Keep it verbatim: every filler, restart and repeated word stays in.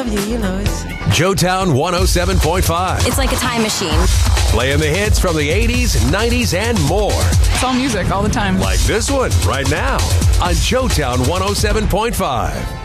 love you, you know. It's Joetown one oh seven point five. It's like a time machine. Playing the hits from the eighties, nineties, and more. It's all music all the time. Like this one right now on Joetown one oh seven point five.